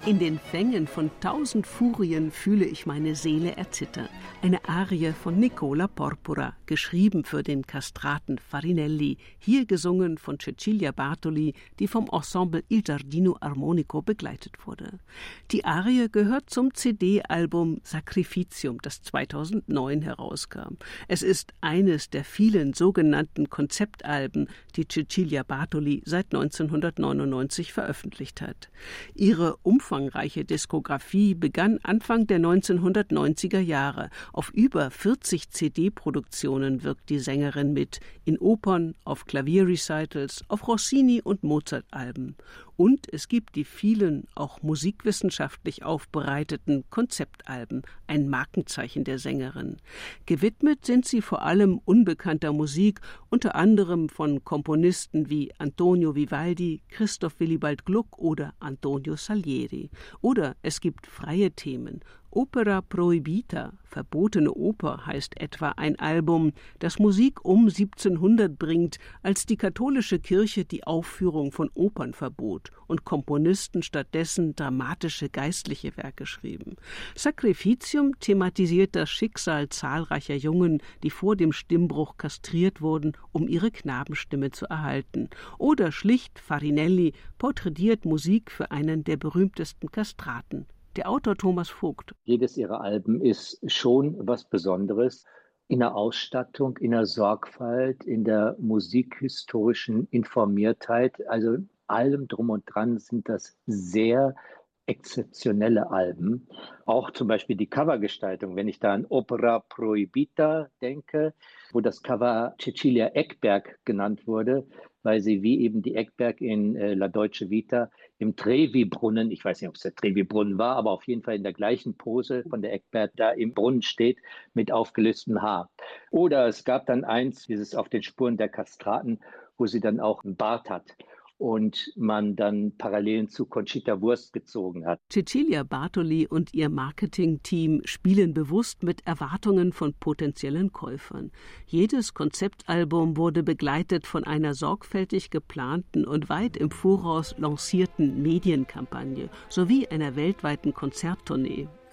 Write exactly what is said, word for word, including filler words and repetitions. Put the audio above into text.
In den Fängen von tausend Furien fühle ich meine Seele erzittern. Eine Arie von Nicola Porpora, geschrieben für den Kastraten Farinelli, hier gesungen von Cecilia Bartoli, die vom Ensemble Il Giardino Armonico begleitet wurde. Die Arie gehört zum C D-Album Sacrificium, das zweitausendneun herauskam. Es ist eines der vielen sogenannten Konzeptalben, die Cecilia Bartoli seit neunzehnhundertneunundneunzig veröffentlicht hat. Ihre umfangreiche Umfangreiche Diskografie begann Anfang der neunzehnhundertneunziger Jahre. Auf über vierzig C D-Produktionen wirkt die Sängerin mit, in Opern, auf Klavierrecitals, auf Rossini- und Mozart-Alben. Und es gibt die vielen, auch musikwissenschaftlich aufbereiteten Konzeptalben, ein Markenzeichen der Sängerin. Gewidmet sind sie vor allem unbekannter Musik, unter anderem von Komponisten wie Antonio Vivaldi, Christoph Willibald Gluck oder Antonio Salieri. Oder es gibt freie Themen. Opera Proibita, verbotene Oper, heißt etwa ein Album, das Musik um siebzehnhundert bringt, als die katholische Kirche die Aufführung von Opern verbot und Komponisten stattdessen dramatische geistliche Werke schrieben. Sacrificium thematisiert das Schicksal zahlreicher Jungen, die vor dem Stimmbruch kastriert wurden, um ihre Knabenstimme zu erhalten. Oder schlicht Farinelli porträtiert Musik für einen der berühmtesten Kastraten. Der Autor Thomas Vogt. Jedes ihrer Alben ist schon was Besonderes in der Ausstattung, in der Sorgfalt, in der musikhistorischen Informiertheit. Also allem drum und dran sind das sehr exzeptionelle Alben. Auch zum Beispiel die Covergestaltung, wenn ich da an Opera Proibita denke, wo das Cover Cecilia Eckberg genannt wurde, weil sie wie eben die Eckberg in äh, La Dolce Vita im Trevi-Brunnen, ich weiß nicht, ob es der Trevi-Brunnen war, aber auf jeden Fall in der gleichen Pose von der Eckberg da im Brunnen steht mit aufgelöstem Haar. Oder es gab dann eins, dieses Auf den Spuren der Kastraten, wo sie dann auch einen Bart hat und man dann Parallelen zu Conchita Wurst gezogen hat. Cecilia Bartoli und ihr Marketing-Team spielen bewusst mit Erwartungen von potenziellen Käufern. Jedes Konzeptalbum wurde begleitet von einer sorgfältig geplanten und weit im Voraus lancierten Medienkampagne sowie einer weltweiten Konzerttournee.